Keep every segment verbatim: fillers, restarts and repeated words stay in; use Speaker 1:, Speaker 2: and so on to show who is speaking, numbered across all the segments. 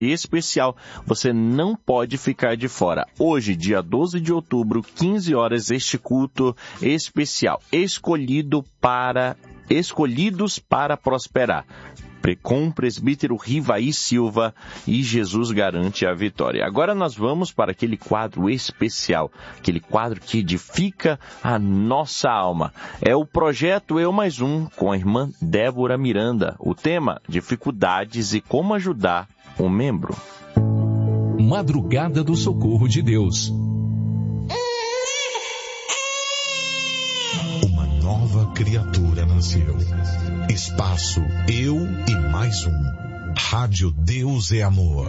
Speaker 1: especial. Você não pode ficar de fora. Hoje, dia doze de outubro, quinze horas, este culto especial, escolhido para, escolhidos para prosperar, com o presbítero Rivaí Silva, e Jesus garante a vitória. Agora nós vamos para aquele quadro especial, aquele quadro que edifica a nossa alma. É o projeto Eu Mais Um, com a irmã Débora Miranda. O tema, dificuldades e como ajudar um membro.
Speaker 2: Madrugada do Socorro de Deus. Uma nova criatura nasceu. Espaço Eu e Mais Um. Rádio Deus é Amor.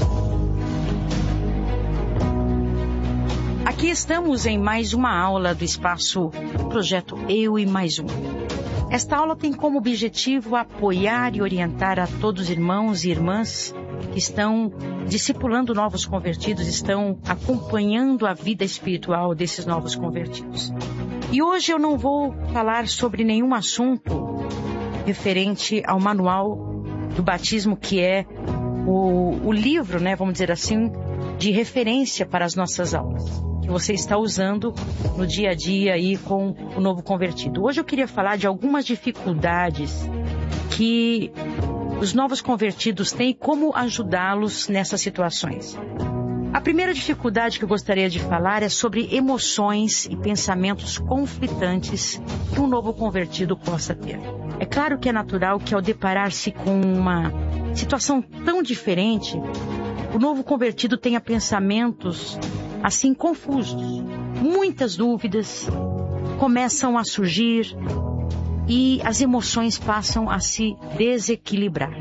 Speaker 3: Aqui estamos em mais uma aula do Espaço Projeto Eu e Mais Um. Esta aula tem como objetivo apoiar e orientar a todos os irmãos e irmãs que estão discipulando novos convertidos, estão acompanhando a vida espiritual desses novos convertidos. E hoje eu não vou falar sobre nenhum assunto referente ao manual do batismo, que é o, o livro, né, vamos dizer assim, de referência para as nossas aulas, que você está usando no dia a dia aí com o novo convertido. Hoje eu queria falar de algumas dificuldades que os novos convertidos têm e como ajudá-los nessas situações. A primeira dificuldade que eu gostaria de falar é sobre emoções e pensamentos conflitantes que um novo convertido possa ter. É claro que é natural que ao deparar-se com uma situação tão diferente, o novo convertido tenha pensamentos assim confusos. Muitas dúvidas começam a surgir e as emoções passam a se desequilibrar.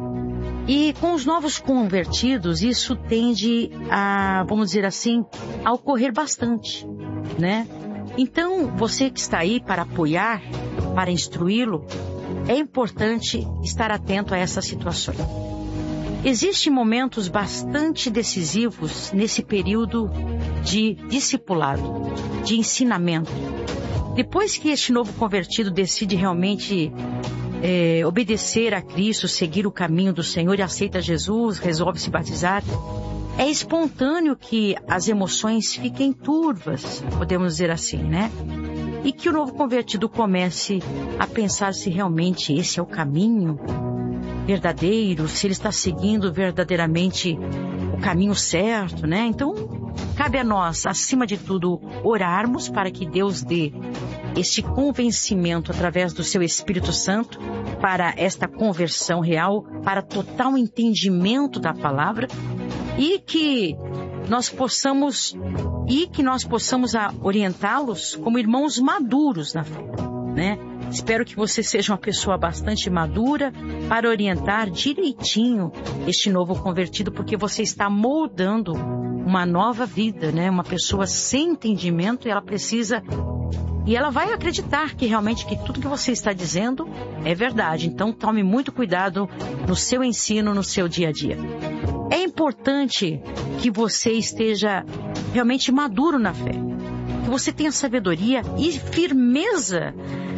Speaker 3: E com os novos convertidos, isso tende a, vamos dizer assim, a ocorrer bastante, né? Então, você que está aí para apoiar, para instruí-lo, é importante estar atento a essas situações. Existem momentos bastante decisivos nesse período de discipulado, de ensinamento. Depois que este novo convertido decide realmente é, obedecer a Cristo, seguir o caminho do Senhor e aceita Jesus, resolve se batizar, é espontâneo que as emoções fiquem turvas, podemos dizer assim, né? E que o novo convertido comece a pensar se realmente esse é o caminho verdadeiro, se ele está seguindo verdadeiramente o caminho certo, né? Então, cabe a nós, acima de tudo, orarmos para que Deus dê este convencimento através do seu Espírito Santo para esta conversão real, para total entendimento da palavra, e que nós possamos e que nós possamos orientá-los como irmãos maduros na fé, né? Espero que você seja uma pessoa bastante madura para orientar direitinho este novo convertido, porque você está moldando uma nova vida, né? Uma pessoa sem entendimento, e ela precisa, e ela vai acreditar que realmente que tudo que você está dizendo é verdade. Então tome muito cuidado no seu ensino, no seu dia a dia. É importante que você esteja realmente maduro na fé, que você tenha sabedoria e firmeza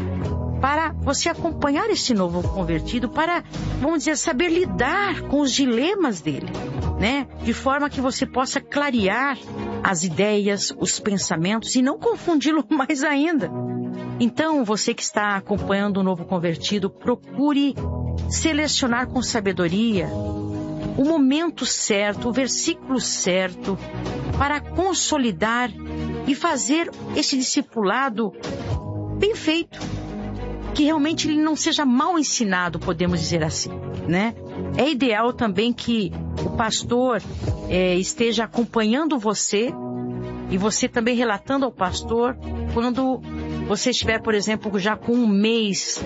Speaker 3: para você acompanhar esse novo convertido, para, vamos dizer, saber lidar com os dilemas dele, né? De forma que você possa clarear as ideias, os pensamentos e não confundi-lo mais ainda. Então, você que está acompanhando o novo convertido, procure selecionar com sabedoria o momento certo, o versículo certo, para consolidar e fazer esse discipulado bem feito. Que realmente ele não seja mal ensinado, podemos dizer assim, né? É ideal também que o pastor é, esteja acompanhando você e você também relatando ao pastor quando você estiver, por exemplo, já com um mês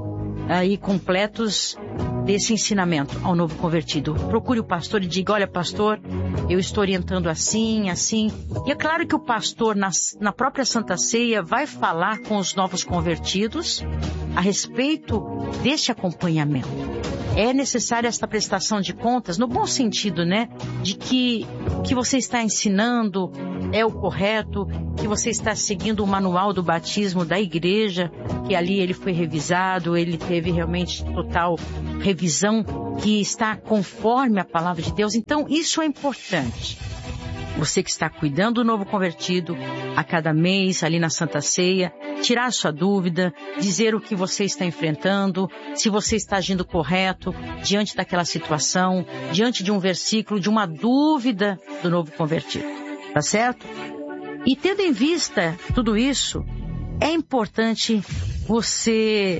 Speaker 3: aí completos desse ensinamento ao novo convertido. Procure o pastor e diga: olha, pastor, eu estou orientando assim, assim. E é claro que o pastor, na, na própria Santa Ceia, vai falar com os novos convertidos a respeito deste acompanhamento. É necessária esta prestação de contas, no bom sentido, né? De que o que você está ensinando é o correto, que você está seguindo o manual do batismo da igreja, que ali ele foi revisado, ele teve realmente total revisão que está conforme a palavra de Deus. Então, isso é importante. Você que está cuidando do novo convertido, a cada mês, ali na Santa Ceia, tirar sua dúvida, dizer o que você está enfrentando, se você está agindo correto diante daquela situação, diante de um versículo, de uma dúvida do novo convertido. Tá certo? E tendo em vista tudo isso, é importante você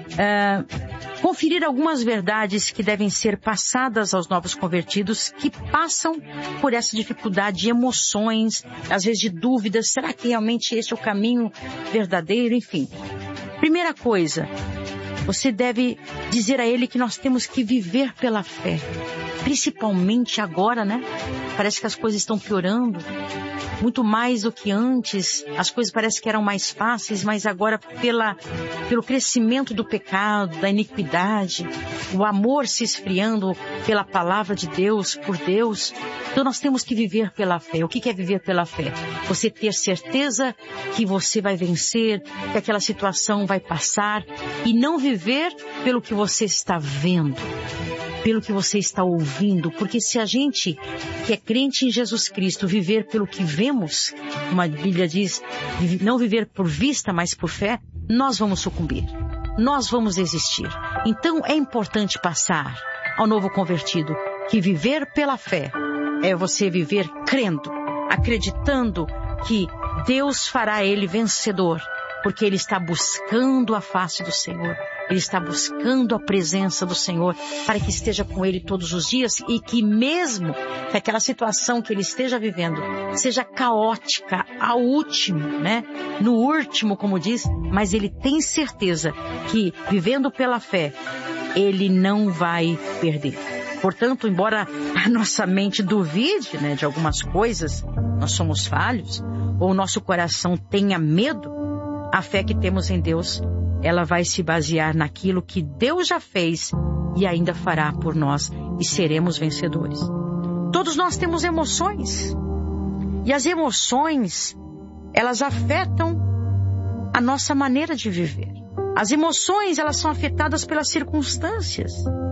Speaker 3: uh, conferir algumas verdades que devem ser passadas aos novos convertidos que passam por essa dificuldade de emoções, às vezes de dúvidas, será que realmente este é o caminho verdadeiro? Enfim. Primeira coisa, você deve dizer a ele que nós temos que viver pela fé, principalmente agora, né? Parece que as coisas estão piorando. Muito mais do que antes, as coisas parecem que eram mais fáceis, mas agora pela, pelo crescimento do pecado, da iniquidade, o amor se esfriando pela palavra de Deus, por Deus. Então nós temos que viver pela fé. O que é viver pela fé? Você ter certeza que você vai vencer, que aquela situação vai passar, e não viver pelo que você está vendo, pelo que você está ouvindo, porque se a gente que é crente em Jesus Cristo viver pelo que vemos, como a Bíblia diz, não viver por vista, mas por fé, nós vamos sucumbir, nós vamos desistir. Então é importante passar ao novo convertido que viver pela fé é você viver crendo, acreditando que Deus fará ele vencedor, porque ele está buscando a face do Senhor. Ele está buscando a presença do Senhor para que esteja com ele todos os dias e que mesmo que aquela situação que ele esteja vivendo seja caótica, ao último, né? No último, como diz, mas ele tem certeza que vivendo pela fé, ele não vai perder. Portanto, embora a nossa mente duvide, né, de algumas coisas, nós somos falhos, ou o nosso coração tenha medo, a fé que temos em Deus, ela vai se basear naquilo que Deus já fez e ainda fará por nós e seremos vencedores. Todos nós temos emoções. E as emoções, elas afetam a nossa maneira de viver. As emoções, elas são afetadas pelas circunstâncias.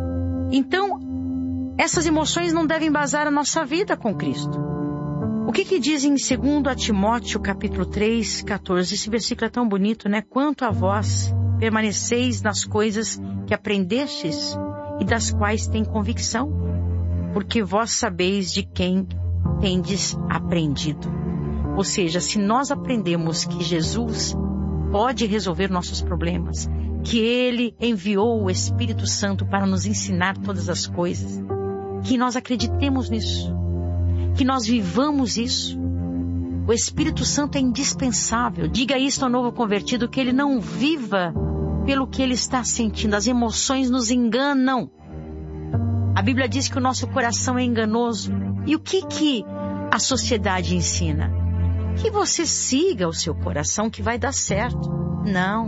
Speaker 3: Então, essas emoções não devem embasar a nossa vida com Cristo. O que que diz em segundo Timóteo, capítulo três, catorze? Esse versículo é tão bonito, né? Quanto a vós, permaneceis nas coisas que aprendestes e das quais tem convicção, porque vós sabeis de quem tendes aprendido. Ou seja, se nós aprendemos que Jesus pode resolver nossos problemas, que Ele enviou o Espírito Santo para nos ensinar todas as coisas, que nós acreditemos nisso, que nós vivamos isso. O Espírito Santo é indispensável. Diga isso ao novo convertido, que ele não viva pelo que ele está sentindo. As emoções nos enganam. A Bíblia diz que o nosso coração é enganoso. E o que que a sociedade ensina? Que você siga o seu coração, que vai dar certo. Não.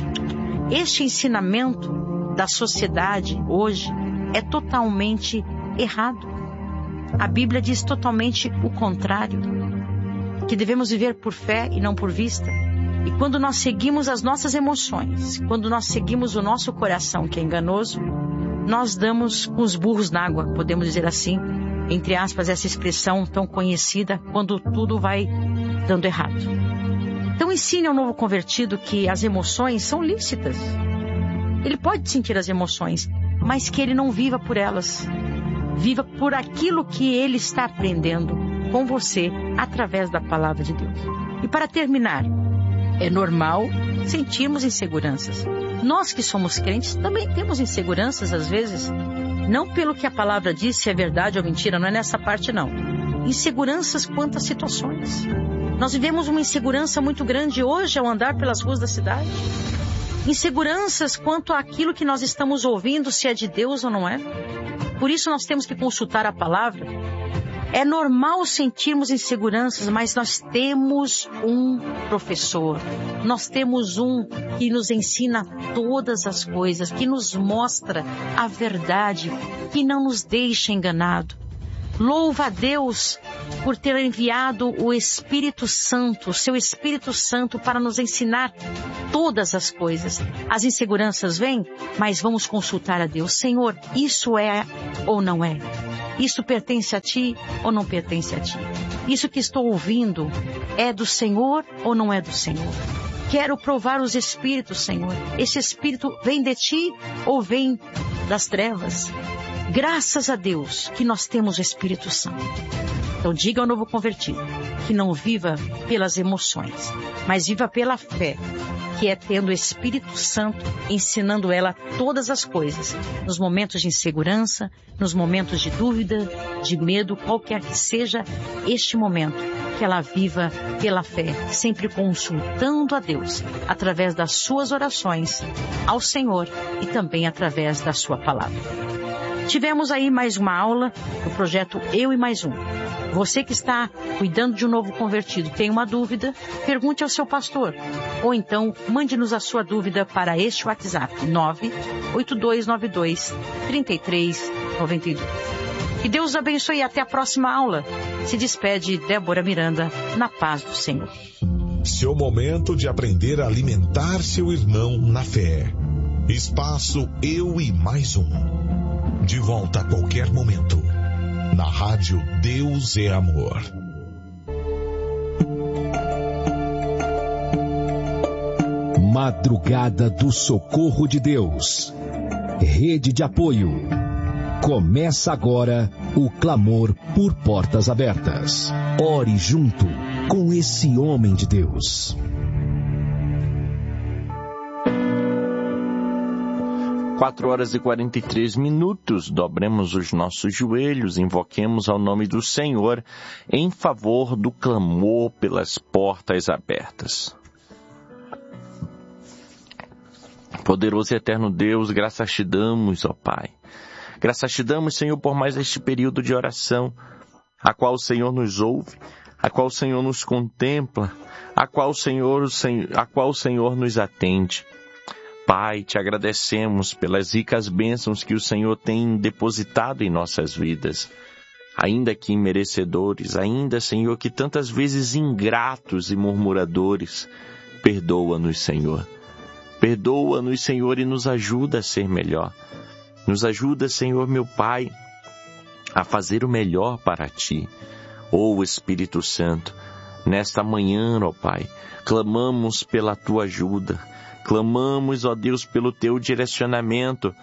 Speaker 3: Este ensinamento da sociedade hoje é totalmente errado. A Bíblia diz totalmente o contrário, que devemos viver por fé e não por vista. E quando nós seguimos as nossas emoções, quando nós seguimos o nosso coração, que é enganoso, nós damos com os burros na água, podemos dizer assim, entre aspas, essa expressão tão conhecida, quando tudo vai dando errado. Então ensine ao novo convertido que as emoções são lícitas. Ele pode sentir as emoções, mas que ele não viva por elas. Viva por aquilo que ele está aprendendo com você através da palavra de Deus. E para terminar, é normal sentirmos inseguranças. Nós que somos crentes também temos inseguranças às vezes. Não pelo que a palavra diz, se é verdade ou mentira, não é nessa parte não. Inseguranças quanto às situações. Nós vivemos uma insegurança muito grande hoje ao andar pelas ruas da cidade. Inseguranças quanto àquilo que nós estamos ouvindo, se é de Deus ou não é. Por isso nós temos que consultar a palavra. É normal sentirmos inseguranças, mas nós temos um professor. Nós temos um que nos ensina todas as coisas, que nos mostra a verdade, que não nos deixa enganado. Louva a Deus por ter enviado o Espírito Santo, o seu Espírito Santo, para nos ensinar todas as coisas. As inseguranças vêm, mas vamos consultar a Deus. Senhor, isso é ou não é? Isso pertence a ti ou não pertence a ti? Isso que estou ouvindo é do Senhor ou não é do Senhor? Quero provar os espíritos, Senhor. Esse espírito vem de ti ou vem das trevas? Graças a Deus que nós temos o Espírito Santo. Então diga ao novo convertido que não viva pelas emoções, mas viva pela fé, que é tendo o Espírito Santo ensinando ela todas as coisas, nos momentos de insegurança, nos momentos de dúvida, de medo, qualquer que seja este momento, que ela viva pela fé, sempre consultando a Deus, através das suas orações ao Senhor e também através da sua palavra. Tivemos aí mais uma aula do projeto Eu e Mais Um. Você que está cuidando de um novo convertido, tem uma dúvida, pergunte ao seu pastor. Ou então, mande-nos a sua dúvida para este WhatsApp, nove oito dois nove dois, três três nove dois. Que Deus os abençoe e até a próxima aula. Se despede Débora Miranda, na paz do Senhor.
Speaker 2: Seu momento de aprender a alimentar seu irmão na fé. Espaço Eu e Mais Um. De volta a qualquer momento. Na rádio Deus é Amor.
Speaker 4: Madrugada do Socorro de Deus. Rede de apoio. Começa agora o clamor por portas abertas. Ore junto com esse homem de Deus.
Speaker 1: Quatro horas e quarenta e três minutos, dobremos os nossos joelhos, invoquemos ao nome do Senhor em favor do clamor pelas portas abertas. Poderoso e eterno Deus, graças te damos, ó Pai. Graças te damos, Senhor, por mais este período de oração, a qual o Senhor nos ouve, a qual o Senhor nos contempla, a qual o Senhor, a qual o Senhor nos atende. Pai, te agradecemos pelas ricas bênçãos que o Senhor tem depositado em nossas vidas. Ainda que imerecedores, ainda, Senhor, que tantas vezes ingratos e murmuradores, perdoa-nos, Senhor. Perdoa-nos, Senhor, e nos ajuda a ser melhor. Nos ajuda, Senhor, meu Pai, a fazer o melhor para Ti. Ó Espírito Santo, nesta manhã, ó Pai, clamamos pela Tua ajuda. Clamamos, ó Deus, pelo Teu direcionamento.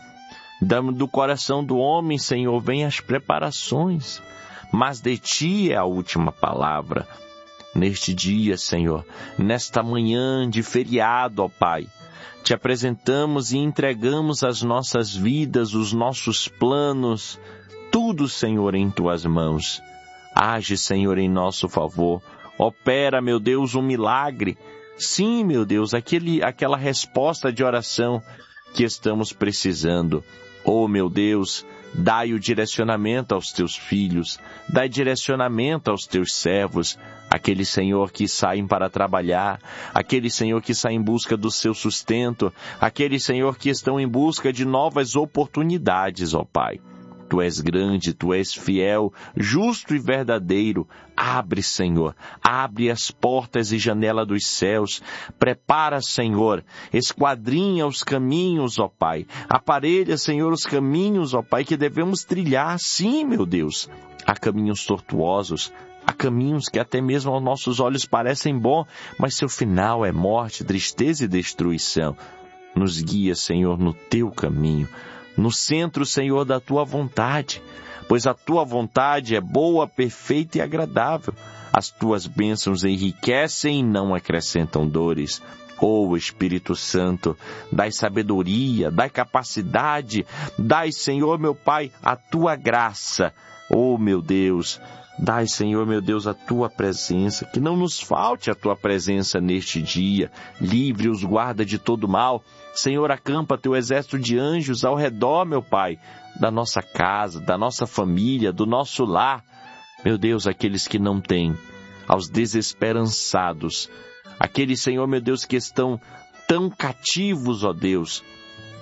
Speaker 1: Do coração do homem, Senhor, vem as preparações, mas de Ti é a última palavra. Neste dia, Senhor, nesta manhã de feriado, ó Pai, Te apresentamos e entregamos as nossas vidas, os nossos planos, tudo, Senhor, em Tuas mãos. Age, Senhor, em nosso favor. Opera, meu Deus, um milagre. Sim, meu Deus, aquele, aquela resposta de oração que estamos precisando. Oh, meu Deus, dai o direcionamento aos Teus filhos, dai direcionamento aos Teus servos, aquele Senhor que saem para trabalhar, aquele Senhor que sai em busca do seu sustento, aquele Senhor que estão em busca de novas oportunidades, ó Pai. Tu és grande, Tu és fiel, justo e verdadeiro. Abre, Senhor, abre as portas e janela dos céus. Prepara, Senhor, esquadrinha os caminhos, ó Pai. Aparelha, Senhor, os caminhos, ó Pai, que devemos trilhar. Sim, meu Deus, há caminhos tortuosos, há caminhos que até mesmo aos nossos olhos parecem bons, mas seu final é morte, tristeza e destruição. Nos guia, Senhor, no Teu caminho. No centro, Senhor, da Tua vontade, pois a Tua vontade é boa, perfeita e agradável. As Tuas bênçãos enriquecem e não acrescentam dores. Ó Espírito Santo, dai sabedoria, dai capacidade, dai, Senhor, meu Pai, a Tua graça. Ó meu Deus, dai, Senhor, meu Deus, a Tua presença, que não nos falte a Tua presença neste dia. Livre-os, guarda de todo mal. Senhor, acampa Teu exército de anjos ao redor, meu Pai, da nossa casa, da nossa família, do nosso lar. Meu Deus, aqueles que não têm, aos desesperançados, aqueles, Senhor, meu Deus, que estão tão cativos, ó Deus,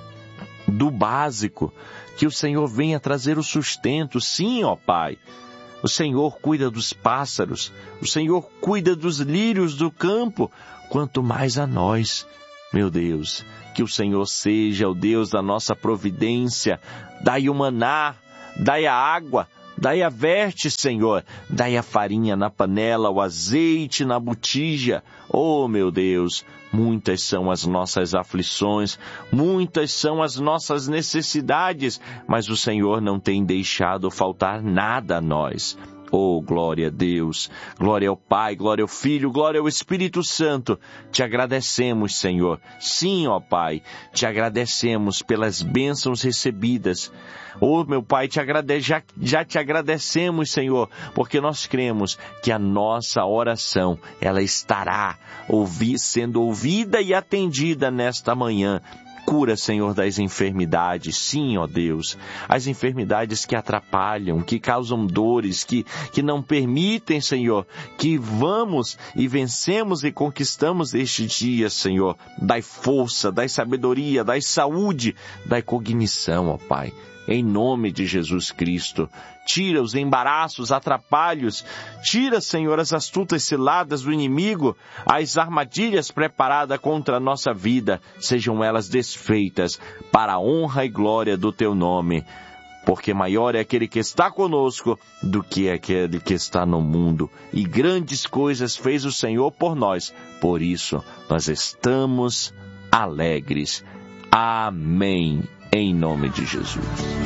Speaker 1: do básico, que o Senhor venha trazer o sustento. Sim, ó Pai, O Senhor cuida dos pássaros, o Senhor cuida dos lírios do campo, quanto mais a nós. Meu Deus, que o Senhor seja o Deus da nossa providência. Dai o maná, dai a água, dai a verte, Senhor. Dai a farinha na panela, o azeite na botija. Oh, meu Deus, muitas são as nossas aflições, muitas são as nossas necessidades, mas o Senhor não tem deixado faltar nada a nós. Oh, glória a Deus, glória ao Pai, glória ao Filho, glória ao Espírito Santo. Te agradecemos, Senhor. Sim, ó Pai, te agradecemos pelas bênçãos recebidas. Oh, meu Pai, te agrade... já, já te agradecemos, Senhor, porque nós cremos que a nossa oração, ela estará ouvi... sendo ouvida e atendida nesta manhã. Cura, Senhor, das enfermidades, sim, ó Deus, as enfermidades que atrapalham, que causam dores, que, que não permitem, Senhor, que vamos e vencemos e conquistamos este dia, Senhor. Dai força, dai sabedoria, dai saúde, dai cognição, ó Pai. Em nome de Jesus Cristo, tira os embaraços, atrapalhos, tira, Senhor, as astutas ciladas do inimigo, as armadilhas preparadas contra a nossa vida, sejam elas desfeitas para a honra e glória do Teu nome. Porque maior é aquele que está conosco do que aquele que está no mundo. E grandes coisas fez o Senhor por nós, por isso nós estamos alegres. Amém. Em nome de Jesus.